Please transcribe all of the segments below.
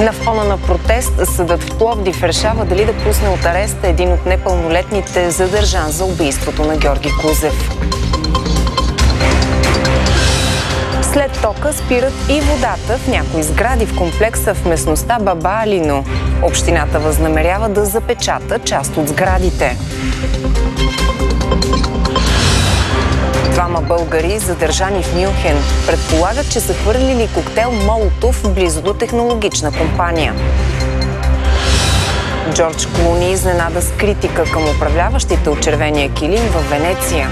На фона на протест, съдът в Пловдив решава дали да пусне от ареста един от непълнолетните, задържан за убийството на Георги Кузев. След тока спират и водата в някои сгради в комплекса в местността Баба Алино. Общината възнамерява да запечата част от сградите. Двама българи, задържани в Мюнхен, предполагат, че са хвърлили коктейл Молотов близо до технологична компания. Джордж Клуни изненада с критика към управляващите от червения килим в Венеция.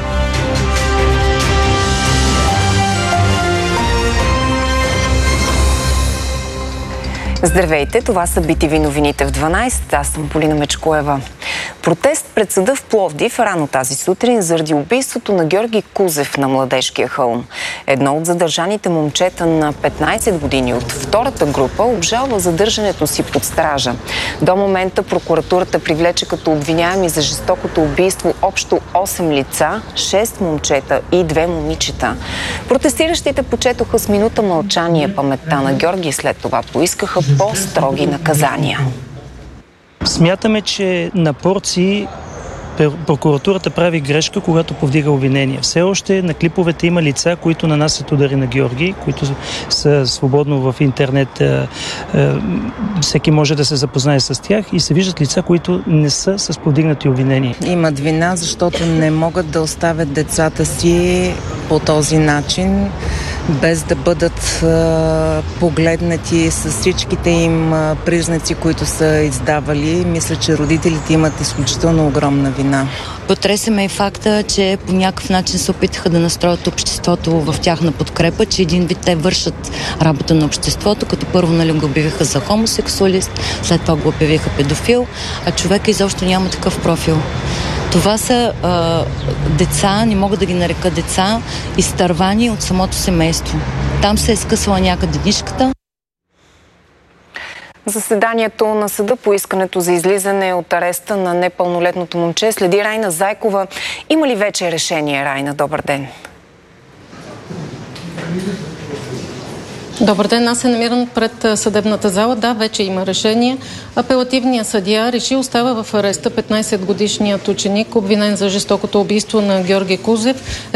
Здравейте, това са BTV новините в 12. Аз съм Полина Мечкоева. Протест пред съда в Пловдив рано тази сутрин заради убийството на Георги Кузев на Младежкия хълм. Едно от задържаните момчета на 15 години от втората група обжалва задържането си под стража. До момента прокуратурата привлече като обвиняеми за жестокото убийство общо 8 лица, 6 момчета и 2 момичета. Протестиращите почетоха с минута мълчание паметта на Георги, след това поискаха по-строги наказания. Смятаме, че на порции прокуратурата прави грешка, когато повдига обвинения. Все още на клиповете има лица, които нанасят удари на Георги, които са свободно в интернет. Всеки може да се запознае с тях и се виждат лица, които не са с повдигнати обвинения. Имат вина, защото не могат да оставят децата си по този начин, без да бъдат погледнати с всичките им признаци, които са издавали. Мисля, че родителите имат изключително огромна вина. Потресеме и факта, че по някакъв начин се опитаха да настроят обществото в тяхна подкрепа, че един вид те вършат работа на обществото, като първо го обявиха за хомосексуалист, след това го обявиха педофил, а човека изобщо няма такъв профил. Това са деца, не мога да ги нарека деца, изтървани от самото семейство. Там се е скъсала някъде нишката. Заседанието на съда по искането за излизане от ареста на непълнолетното момче следи Райна Зайкова. Има ли вече решение, Райна? Добър ден! Добър ден, аз се намирам пред съдебната зала. Да, вече има решение. Апелативният съдия реши остава в ареста 15-годишният ученик, обвинен за жестокото убийство на Георги Кузев.